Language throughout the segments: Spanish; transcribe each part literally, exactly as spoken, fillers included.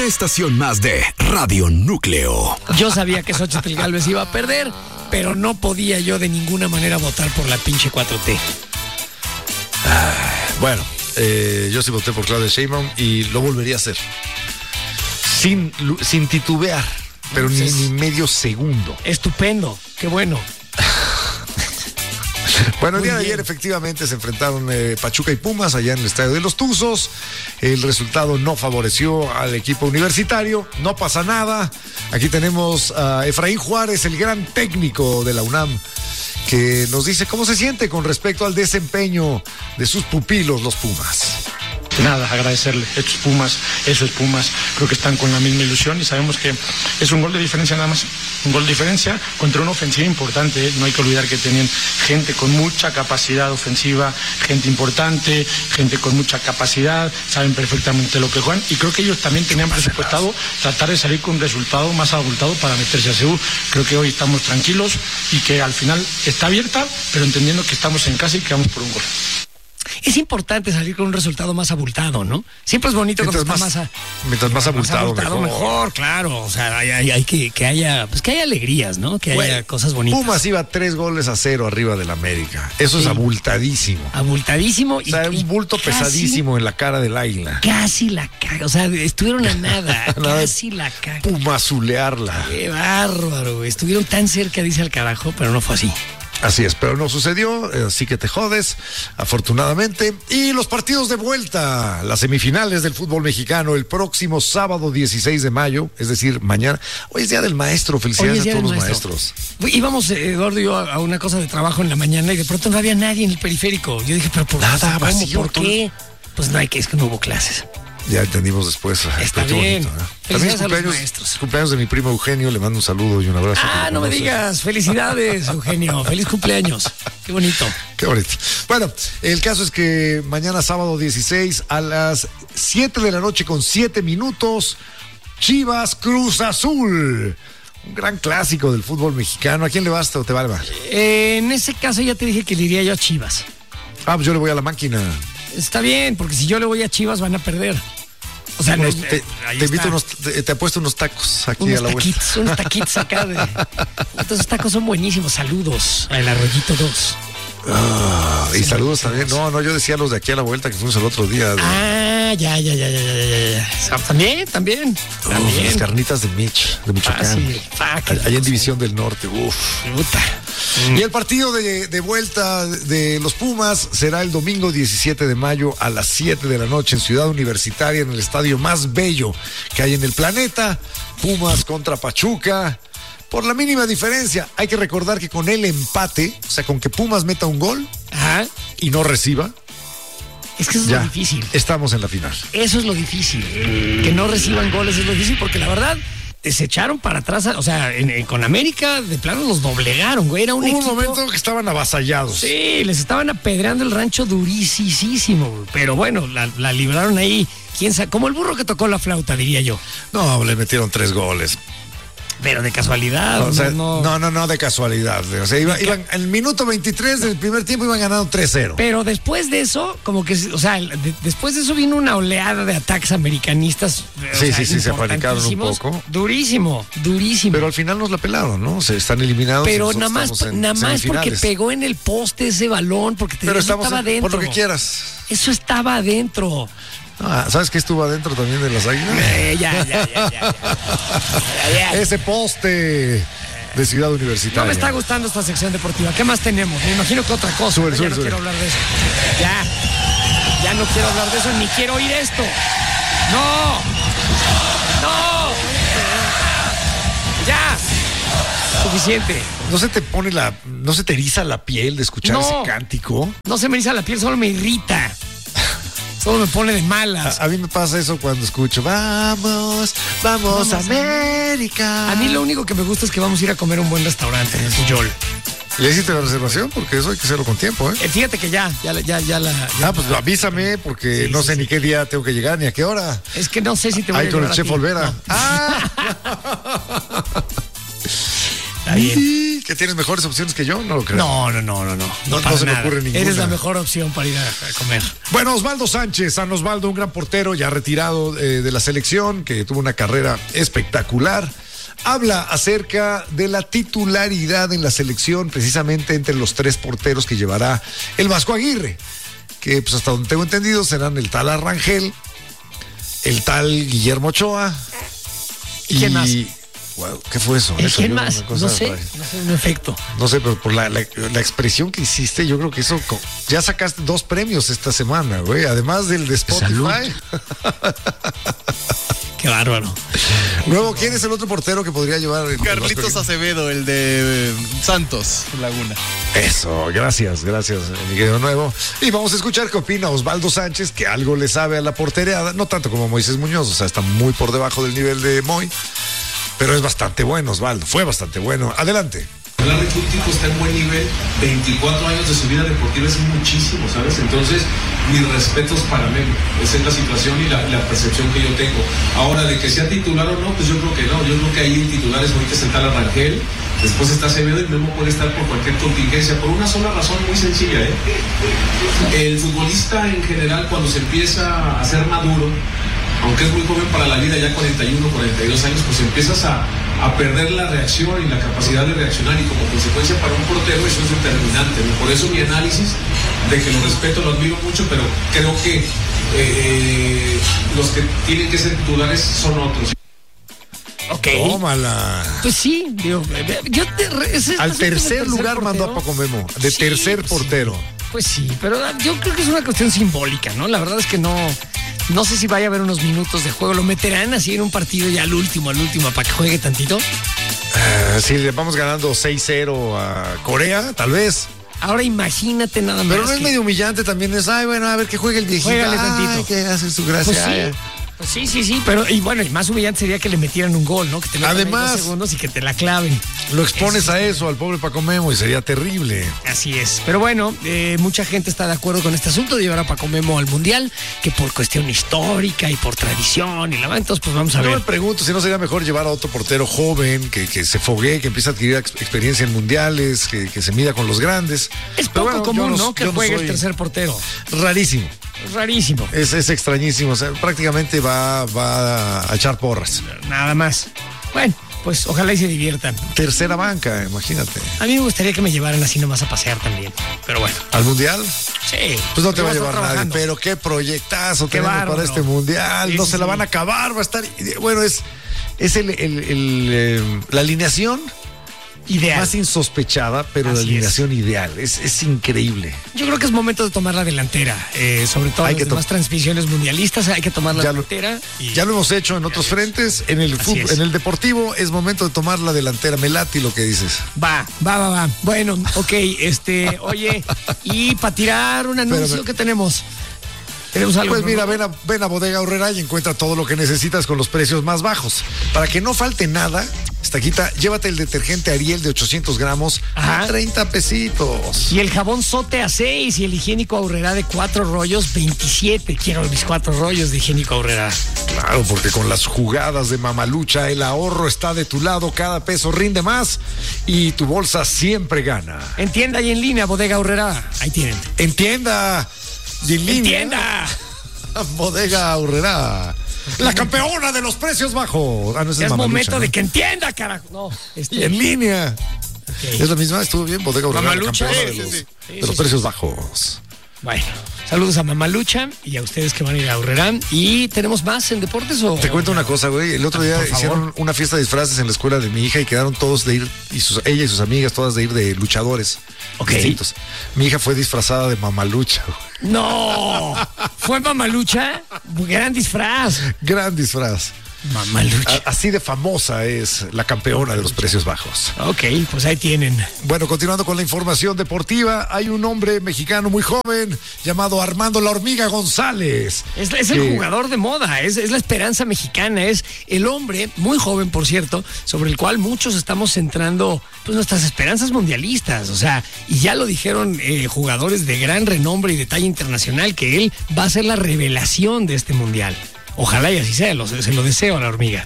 estación más de Radio Núcleo. Yo sabía que Xóchitl Gálvez iba a perder, pero no podía yo de ninguna manera votar por la pinche cuatro T. Ah, bueno, eh, yo sí voté por Claudia Sheinbaum y lo volvería a hacer. Sin, sin titubear, pero ni, ni medio segundo. Estupendo, qué bueno. Bueno, el Muy día de bien. ayer efectivamente se enfrentaron eh, Pachuca y Pumas allá en el Estadio de los Tuzos. El resultado no favoreció al equipo universitario. No pasa nada. Aquí tenemos a Efraín Juárez, el gran técnico de la UNAM, que nos dice cómo se siente con respecto al desempeño de sus pupilos, los Pumas. Nada, agradecerle. Estos Pumas, esos Pumas, creo que están con la misma ilusión y sabemos que es un gol de diferencia nada más. Un gol de diferencia contra una ofensiva importante. ¿eh? No hay que olvidar que tenían gente con mucha capacidad ofensiva, gente importante, gente con mucha capacidad, saben perfectamente lo que juegan y creo que ellos también tenían presupuestado tratar de salir con un resultado más abultado para meterse a C U. Creo que hoy estamos tranquilos y que al final está abierta, pero entendiendo que estamos en casa y que vamos por un gol. Es importante salir con un resultado más abultado, ¿no? Siempre es bonito Mientras cuando más, está más, a, mientras más abultado, más abultado mejor. mejor, claro. O sea, hay, hay, hay que, que haya, pues que haya alegrías, ¿no? Que Bueno, haya cosas bonitas. Pumas iba tres goles a cero arriba del América. Eso Sí. es abultadísimo. Abultadísimo. O sea, y, un bulto y casi, pesadísimo en la cara del águila. Casi la caga. O sea, estuvieron a nada. Nada de Casi la caga. Pumazulearla. Qué bárbaro, güey. Estuvieron tan cerca, dice al carajo, pero no fue así. Así es, pero no sucedió, eh, así que te jodes, afortunadamente. Y los partidos de vuelta, las semifinales del fútbol mexicano, el próximo sábado dieciséis de mayo, es decir, mañana. Hoy es Día del Maestro, felicidades a todos los maestros. Íbamos, eh, Eduardo y yo, a a una cosa de trabajo en la mañana y de pronto no había nadie en el periférico. Yo dije, pero ¿por, Nada, ¿cómo? vacío, ¿Por todo. qué? Pues no hay que, es que no hubo clases. Ya entendimos después. Está pero qué bien. bonito, ¿eh? También es Felicidades a los cumpleaños, maestros. cumpleaños de mi primo Eugenio, le mando un saludo y un abrazo. Ah, que no me conoces. digas. Felicidades, Eugenio. Feliz cumpleaños. Qué bonito. Qué bonito. Bueno, el caso es que mañana sábado dieciséis a las siete de la noche con siete minutos, Chivas Cruz Azul. Un gran clásico del fútbol mexicano. ¿A quién le vas o te vale más? Eh, en ese caso ya te dije que le iría yo a Chivas. Ah, pues yo le voy a la máquina. Está bien, porque si yo le voy a Chivas van a perder. O sea, Unos- no, te, eh, ahí te invito está. unos, te, te apuesto unos tacos aquí Unos a la vuelta. taquitos, unos taquitos acá de. Estos tacos son buenísimos. Saludos al Arroyito dos. Ah, y saludos también. No, no, yo decía los de aquí a la vuelta que fuimos el otro día. De, Ah, ya, ya, ya, ya, ya, ya, ya. O sea, también, también. Uf, También. las carnitas de Mitch, de Michoacán. Fácil. Ah, qué Allá en rico. División del Norte. Uf. Puta. Y el partido de, de vuelta de los Pumas será el domingo diecisiete de mayo a las siete de la noche en Ciudad Universitaria, en el estadio más bello que hay en el planeta. Pumas contra Pachuca. Por la mínima diferencia, hay que recordar que con el empate, o sea, con que Pumas meta un gol Ajá. y no reciba, Es que eso es ya lo difícil. estamos en la final. Eso es lo difícil. Que no reciban goles es lo difícil porque la verdad se echaron para atrás. O sea, en- en- con América de plano los doblegaron, güey. Era un Hubo un equipo. momento que estaban avasallados. Sí, les estaban apedreando el rancho durísimo, güey. Pero bueno, la, la libraron ahí. ¿Quién sabe? Como el burro que tocó la flauta, diría yo. No, le metieron tres goles. Pero de casualidad. O sea, no, no, no, no, de casualidad. O sea, iba- iban, en el minuto veintitrés del primer tiempo iban ganando tres cero. Pero después de eso, como que, o sea, de- después de eso vino una oleada de ataques americanistas. o Sí, sea, sí, sí, se apanicaron un importantísimos. poco. Durísimo, durísimo. Pero al final nos la pelaron, ¿no? Se están eliminados. y Pero nosotros nada más, estamos en nada más porque semifinales. pegó en el poste ese balón, porque te Pero eso estamos estaba en- adentro. por lo que quieras. Eso estaba adentro. Ah, ¿sabes qué estuvo adentro también de las águilas? Eh, ya, ya, ya, ya, ya. Ya, ya. Ese poste de Ciudad Universitaria. No me está gustando esta sección deportiva. ¿Qué más tenemos? Me imagino que otra cosa. Sube, ya sube, no sube. quiero hablar de eso. Ya. Ya no quiero hablar de eso, ni quiero oír esto. No. No. Ya. Suficiente. ¿No se te pone la, no se te eriza la piel de escuchar No. ese cántico? No se me eriza la piel, solo me irrita. Solo me pone de malas. A, a mí me pasa eso cuando escucho, vamos, vamos, Vamos, América. A mí lo único que me gusta es que vamos a ir a comer a un buen restaurante en el Puyol. ¿Ya hiciste la reservación? Porque eso hay que hacerlo con tiempo, ¿eh? Eh, fíjate que ya, ya, la- ya, ya la. ya- Ah, pues avísame, porque Sí, no sí, sé sí. ni qué día tengo que llegar, ni a qué hora. Es que no sé si te voy Ahí a con el llevar a chef ti. Olvera. No. ¡Ah! Está bien. Sí, ¿Que tienes mejores opciones que yo? No lo creo. No, no, no, no, no. No, para no se me nada. ocurre ninguna. Eres la mejor opción para ir a, a comer. Bueno, Osvaldo Sánchez, San Osvaldo, un gran portero ya retirado eh, de la selección, que tuvo una carrera espectacular. Habla acerca de la titularidad en la selección, precisamente entre los tres porteros que llevará el Vasco Aguirre, que pues hasta donde tengo entendido serán el tal Arrangel, el tal Guillermo Ochoa. ¿Y quién más? Wow, ¿qué fue eso? ¿Y Eso, quién yo, más? una cosa No sé, rara. no sé, un efecto. No sé, pero por la, la, la expresión que hiciste, yo creo que eso... co- Ya sacaste dos premios esta semana, güey. Además del de Spotify. Qué bárbaro. Luego, ¿quién es el otro portero que podría llevar? el- el Carlitos Vasco? Acevedo, el de eh, Santos Laguna. Eso, gracias, gracias, Miguel Nuevo. Y vamos a escuchar qué opina Osvaldo Sánchez, que algo le sabe a la portereada, no tanto como Moisés Muñoz, o sea, está muy por debajo del nivel de Moy, pero es bastante bueno, Osvaldo, fue bastante bueno. Adelante. Hablar de que un tipo está en buen nivel, veinticuatro años de su vida deportiva es muchísimo, ¿sabes? Entonces, mis respetos para Memo. Esa es la situación y la, la percepción que yo tengo. Ahora, de que sea titular o no, pues yo creo que no. Yo creo que ahí en titulares ahorita es el tal Arrangel, después está Acevedo y Memo puede estar por cualquier contingencia, por una sola razón muy sencilla, ¿eh? El futbolista en general, cuando se empieza a ser maduro, aunque es muy joven para la vida, ya cuarenta y uno, cuarenta y dos años, pues empiezas a, a perder la reacción y la capacidad de reaccionar, y como consecuencia para un portero eso es determinante, ¿no? Por eso mi análisis de que lo respeto, lo admiro mucho, pero creo que eh, los que tienen que ser titulares son otros. Ok. Tómala. Pues sí, digo, yo te, ese- Al ese es el tercer lugar mandó a Paco Memo, de Sí, tercer pues portero. sí. Pues sí, pero yo creo que es una cuestión simbólica, ¿no? La verdad es que no, no sé si vaya a haber unos minutos de juego. ¿Lo meterán así en un partido ya al último, al último, para que juegue tantito? Uh, si le vamos ganando seis cero a Corea, tal vez. Ahora imagínate nada más. Pero no es que- medio humillante también, es, ay, bueno, a ver que juegue el viejito. Juégale Ay, tantito. que hace su gracia. Pues sí, Ay. pues sí, sí, sí, pero y bueno, y más humillante sería que le metieran un gol, ¿no? Que te metan ahí Además- dos segundos y que te la claven. Lo expones Eso a sí. eso, al pobre Paco Memo, y sería terrible. Así es. Pero bueno, eh, mucha gente está de acuerdo con este asunto de llevar a Paco Memo al Mundial, que por cuestión histórica y por tradición y la entonces pues vamos a Yo ver. me pregunto si no sería mejor llevar a otro portero joven, que, que se foguee, que empiece a adquirir ex- experiencia en mundiales, que, que se mida con los grandes. Es Pero poco bueno, común, yo ¿no? Que yo juegue soy- el tercer portero. Rarísimo. Es rarísimo. Es, es extrañísimo. O sea, prácticamente va, va a echar porras. Nada más. Bueno, pues ojalá y se diviertan. Tercera banca, imagínate. A mí me gustaría que me llevaran así nomás a pasear también. Pero bueno, ¿Al mundial? sí. Pues no te va a Yo llevar estoy nadie, trabajando. pero qué proyectazo Qué tenemos bárbaro. para este mundial. Sí, no sí, se la sí. van a acabar, va a estar. Bueno, es, es el, el- el, eh, la alineación Ideal. más insospechada, pero la Así alineación ideal. Es, es increíble. Yo creo que es momento de tomar la delantera. Eh, sobre todo Hay en que las demás to- transmisiones mundialistas, hay que tomar la Ya lo- delantera. y- Ya lo hemos hecho en otros frentes. En el Así fútbol, es. en el deportivo es momento de tomar la delantera. Me late lo que dices. Va, va, va, va. Bueno, ok, este, oye, y para tirar un anuncio Espérame. que tenemos. Tenemos algo. Pues ¿no? mira, ven a, ven a Bodega Aurrera y encuentra todo lo que necesitas con los precios más bajos. Para que no falte nada, Estaquita, llévate el detergente Ariel de ochocientos gramos Ajá. a treinta pesitos. Y el jabón Sote a seis y el higiénico Aurrera de cuatro rollos, veintisiete. Quiero mis cuatro rollos de higiénico Aurrera. Claro, porque con las jugadas de Mamalucha el ahorro está de tu lado, cada peso rinde más y tu bolsa siempre gana. En tienda y en línea, Bodega Aurrera. Ahí tienen. Entienda. Y en ¡En línea, tienda! Bodega Aurrera. La campeona de los precios bajos. Ah, no, esa Ya es Mamalucha, momento ¿no? de que entienda, carajo. No, Y este, en línea. ok. Es la misma, estuvo bien, Bodega Aurrera, la Mamalucha, campeona sí, de sí, los, sí. Sí, de los sí, precios bajos. Bueno, saludos a Mamalucha y a ustedes que van a ir a Aurrera. ¿Y tenemos más en deportes o...? Te cuento una cosa, güey. El otro día Por favor. hicieron una fiesta de disfraces en la escuela de mi hija y quedaron todos de ir, y sus, ella y sus amigas, todas de ir de luchadores. Ok. distintos. Mi hija fue disfrazada de Mamalucha, güey. ¡No! ¿Fue Mamalucha? Gran disfraz. Gran disfraz. Mamalucha. A- así de famosa es la campeona de los precios bajos. Ok, pues ahí tienen. Bueno, continuando con la información deportiva, hay un hombre mexicano muy joven llamado Armando La Hormiga González. Es, es el que- jugador de moda, es, es la esperanza mexicana, es el hombre, muy joven por cierto, sobre el cual muchos estamos centrando pues, nuestras esperanzas mundialistas. O sea, y ya lo dijeron eh, jugadores de gran renombre y de talla internacional, que él va a ser la revelación de este mundial. Ojalá y así sea, lo- se lo deseo a La Hormiga.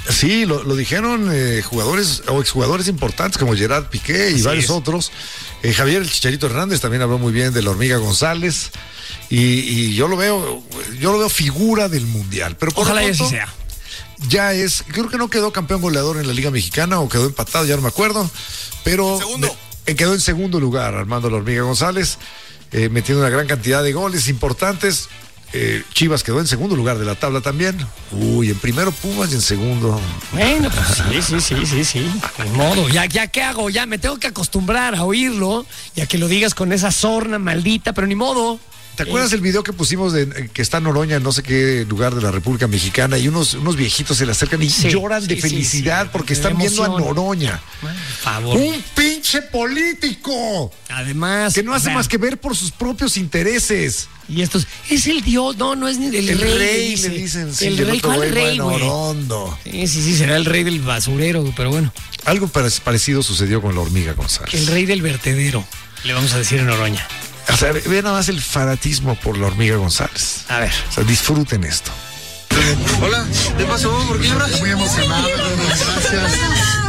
Sí, lo, lo dijeron eh, jugadores o exjugadores importantes como Gerard Piqué y Así varios es. otros. Eh, Javier el Chicharito Hernández también habló muy bien de la Hormiga González. Y, y yo lo veo, yo lo veo figura del Mundial. Pero por Ojalá lo y así pronto, sea. ya es, creo que no quedó campeón goleador en la Liga Mexicana o quedó empatado, ya no me acuerdo. Pero Segundo. me- quedó en segundo lugar Armando la Hormiga González, eh, metiendo una gran cantidad de goles importantes. Eh, Chivas quedó en segundo lugar de la tabla también. Uy, en primero Pumas y en segundo. Bueno, pues sí, sí, sí, sí, sí. Ni modo. Ya, ya, ¿qué hago? Ya me tengo que acostumbrar a oírlo y a que lo digas con esa sorna maldita, pero ni modo. ¿Te acuerdas el video que pusimos de eh, que está Noroña en no sé qué lugar de la República Mexicana y unos, unos viejitos se le acercan y Sí, lloran de sí, sí, felicidad sí, porque de están viendo a emoción. Noroña? Por favor. Un pinche político Además. que no hace o sea, más que ver por sus propios intereses. Y estos, es el Dios, no, no es ni el, El rey. rey, dice. le dicen. Sí, el el rey, otro ¿cuál güey, rey, güey? Orondo. Sí, sí, sí, será el rey del basurero, güey, pero bueno. Algo pare- parecido sucedió con la Hormiga González. El rey del vertedero, le vamos a decir en Oroña. O sea, ve ve nada más el fanatismo por la Hormiga González. A ver. O sea, disfruten esto. Hola, ¿qué pasó? ¿Por qué lloras? Muy emocionado, gracias.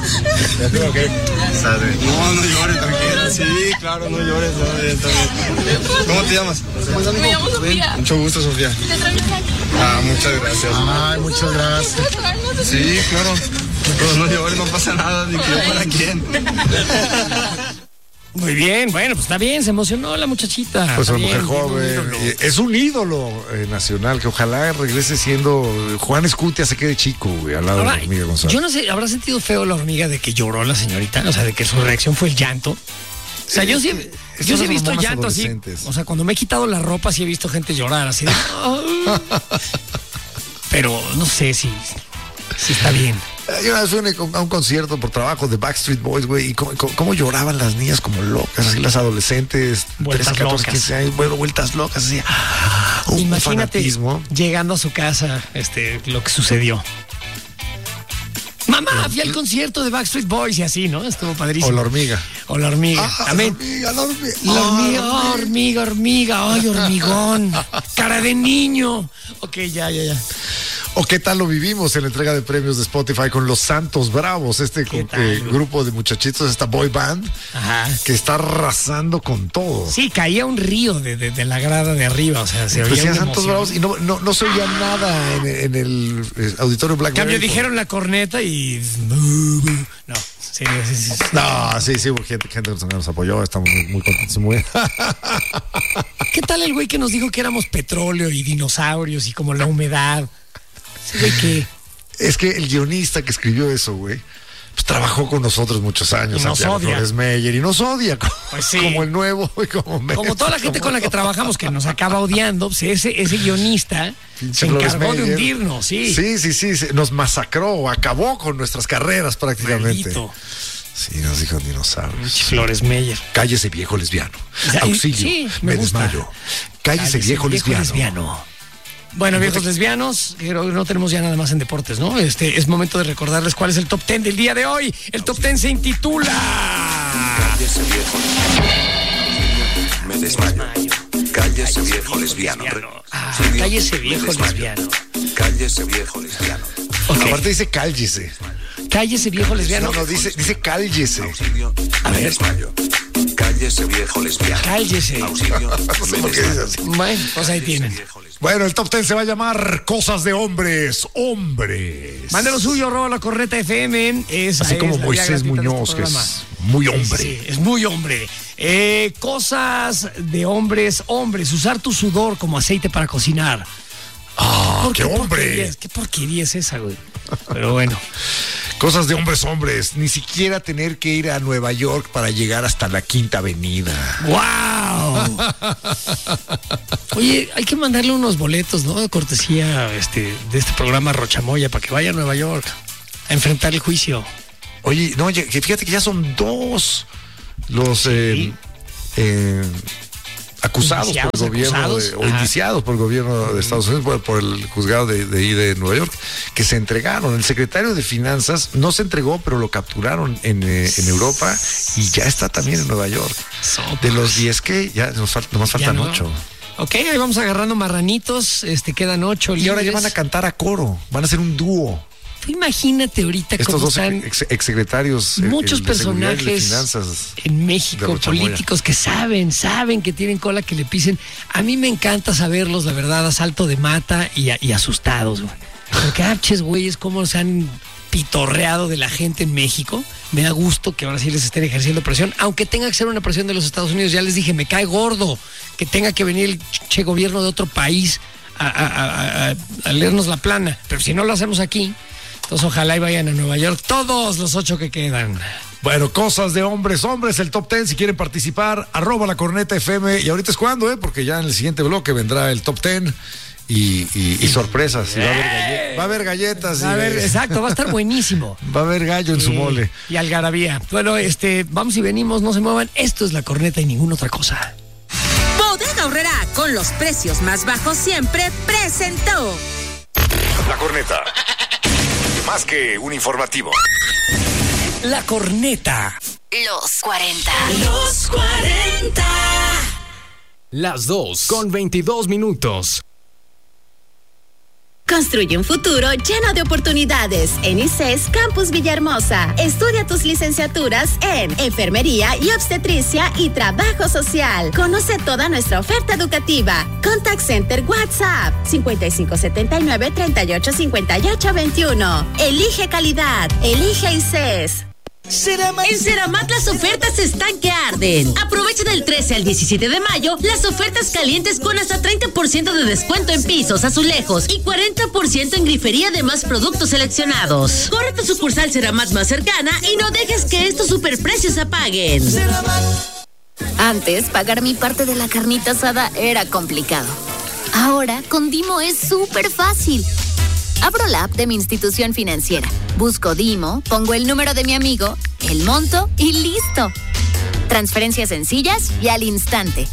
No, no llores, tranquila. Sí, claro, no llores. No, bien, está bien. ¿Cómo te llamas? Me llamo Sofía. Mucho gusto, Sofía. Te traigo un saco. Ah, muchas gracias. Ay, muchas gracias. Sí, claro. Pero no llores, no pasa nada, ni que yo para quién. Muy bien, bueno, pues está bien, se emocionó la muchachita. Pues Está una mujer bien, bien, un joven. ídolo. eh, Es un ídolo eh, nacional que ojalá regrese siendo. eh, Juan Escutia se quede chico, güey, al lado Ahora, de la Hormiga González. yo no sé, ¿habrá sentido feo la hormiga de que lloró la señorita? O sea, de que su reacción fue el llanto. O sea, yo sí, Eh, yo son sí he las visto hormonas llanto así. adolescentes. O sea, cuando me he quitado la ropa sí he visto gente llorar así de, "Ay". Pero no sé si, si está bien. Eh, Yo una vez fui a un- a un concierto por trabajo de Backstreet Boys, güey, y cómo, cómo- cómo lloraban las niñas como locas, así las adolescentes, Vueltas trece, catorce, locas. quince años, bueno, vueltas locas, así. ah, Un Imagínate fanatismo. llegando a su casa, este, lo que sucedió. Mamá, fui al concierto de Backstreet Boys y así, ¿no? Estuvo padrísimo. O la hormiga. O la hormiga. Ah, Amén. La hormiga, la hormiga. La Ah, hormiga, hormiga, hormiga, ay, hormigón. Cara de niño. Ok, ya, ya, ya. ¿O qué tal lo vivimos en la entrega de premios de Spotify con los Santos Bravos, este ¿Qué eh, tal? grupo de muchachitos, esta boy band, Ajá. que está arrasando con todo? Sí, caía un río de, de, de la grada de arriba, o sea, se oía Decía una Santos emoción. Bravos y no, no, no se oía nada en, en el eh, auditorio En Blackberry. cambio, dijeron la corneta y... No, sí, sí, sí, sí. No, sí, sí, hubo gente, gente que nos apoyó, estamos muy, muy contentos y muy... ¿Qué tal el güey que nos dijo que éramos petróleo y dinosaurios y como la humedad? Ese güey que... Es que el guionista que escribió eso, güey, pues trabajó con nosotros muchos años, Y nos Santiago odia. Flores Meyer, y nos odia, como, Pues sí. como el nuevo, y como Meyer, Como toda la gente con la que trabajamos que nos acaba odiando, pues ese, ese guionista Pinche se Flores encargó de Meyer. hundirnos, sí. Sí, sí, sí, sí, nos masacró, acabó con nuestras carreras prácticamente. Maldito. Sí, nos dijo dinosaurios. Flores Meyer. Cállese, viejo lesbiano. O sea, Auxilio, sí, me me, gusta. desmayo. Cállese, viejo, lesbiano. lesbiano. Bueno, viejos lesbianos, creo que no tenemos ya nada más en deportes, ¿no? Este es momento de recordarles cuál es el top ten del día de hoy. El top ten se intitula... Cállese viejo. Me desmayo. Cállese viejo lesbiano. Ah, Auxilio, cállese me viejo desmayo. lesbiano. Cállese viejo lesbiano. Ok, Aparte dice cállese. cállese viejo lesbiano. No, no, dice, dice cállese. Auxilio, A me ver. desmayo. Cállese viejo lesbiano. Cállese. Auxilio, No sé me por qué dice desmayo. así. Bueno, pues ahí tienen. Viejo lesbiano. Bueno, el top ten se va a llamar Cosas de Hombres, Hombres. Mande lo suyo, arroba la corneta F M. Esa Así es como la vía Moisés gratuita de este Muñoz, que programa. es muy hombre. Sí, es muy hombre. Eh, cosas de hombres, hombres. Usar tu sudor como aceite para cocinar. ¡Ah, ¿Por qué porquería hombre! es? ¿Qué porquería es esa, güey? Pero bueno. Cosas de hombres, hombres. Ni siquiera tener que ir a Nueva York para llegar hasta la Quinta Avenida. ¡Wow! Oye, hay que mandarle unos boletos, ¿no? De cortesía este, de este programa Rochamoya para que vaya a Nueva York a enfrentar el juicio. Oye, no, oye, que fíjate que ya son dos los eh, eh, acusados Indiciados, por el gobierno acusados. de- o Ajá. indiciados por el gobierno de Estados Unidos, por, por el juzgado de, de ahí de Nueva York, que se entregaron. El secretario de Finanzas no se entregó, pero lo capturaron en, eh, en Europa y ya está también en Nueva York. Sopas. De los diez que ya nos, falta, nomás Ya faltan no. ocho. Ok, ahí vamos agarrando marranitos. Este, quedan ocho Y ahora ya libres. van a cantar a coro, van a hacer un dúo. Tú imagínate ahorita Estos cómo dos están ex, exsecretarios. eh, muchos el de Seguridad y el de personajes Finanzas en de México, Rochamoya. políticos que saben, saben que tienen cola que le pisen. A mí me encanta saberlos, la verdad, a salto de mata y, a- y asustados, güey. Porque, ah, ches, güeyes, cómo se han pitorreado de la gente en México. Me da gusto que ahora sí les estén ejerciendo presión, aunque tenga que ser una presión de los Estados Unidos. Ya les dije, me cae gordo que tenga que venir el che gobierno de otro país a, a- a- a- a leernos la plana. Pero si no lo hacemos aquí, entonces ojalá y vayan a Nueva York todos los ocho que quedan. Bueno, cosas de hombres, hombres, el top ten, si quieren participar, arroba la corneta F M, y ahorita es cuando, ¿eh? Porque ya en el siguiente bloque vendrá el top ten y, y, y sorpresas, y va a haber, galle- va a haber galletas, A y- ver, exacto, va a estar buenísimo. va a haber gallo en su Sí, mole. Y algarabía. Bueno, este, vamos y venimos, no se muevan. Esto es La Corneta y ninguna otra cosa. Bodega Aurrera, con los precios más bajos siempre, presentó. La corneta. Más que un informativo. La Corneta. Los cuarenta. Los cuarenta. Las dos con veintidós minutos. Construye un futuro lleno de oportunidades en I C E S Campus Villahermosa. Estudia tus licenciaturas en Enfermería y Obstetricia y Trabajo Social. Conoce toda nuestra oferta educativa. Contact Center WhatsApp cincuenta y cinco setenta y nueve, treinta y ocho cincuenta y ocho veintiuno. Elige calidad. Elige I C E S. En Ceramat las ofertas están que arden. Aprovecha del trece al diecisiete de mayo las ofertas calientes con hasta treinta por ciento de descuento en pisos, azulejos y cuarenta por ciento en grifería de más productos seleccionados. Corre a tu sucursal Ceramat más cercana y no dejes que estos superprecios se apaguen. Antes, pagar mi parte de la carnita asada era complicado. Ahora, con Dimo es súper fácil. Abro la app de mi institución financiera, busco Dimo, pongo el número de mi amigo, el monto y listo. Transferencias sencillas y al instante.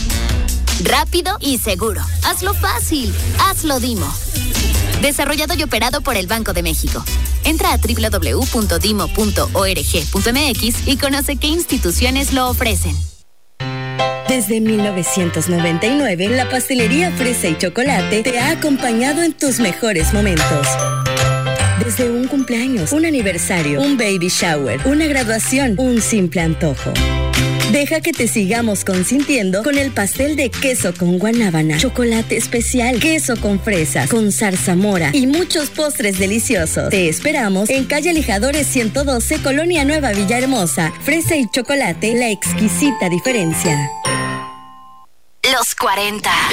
Rápido y seguro. Hazlo fácil. Hazlo Dimo. Desarrollado y operado por el Banco de México. Entra a doble u doble u doble u punto dimo punto org punto m x y conoce qué instituciones lo ofrecen. Desde mil novecientos noventa y nueve, la pastelería Fresa y Chocolate te ha acompañado en tus mejores momentos. Desde un cumpleaños, un aniversario, un baby shower, una graduación, un simple antojo. Deja que te sigamos consintiendo con el pastel de queso con guanábana, chocolate especial, queso con fresas, con zarzamora y muchos postres deliciosos. Te esperamos en calle Lijadores ciento doce, Colonia Nueva Villahermosa. Fresa y Chocolate, la exquisita diferencia. Los cuarenta.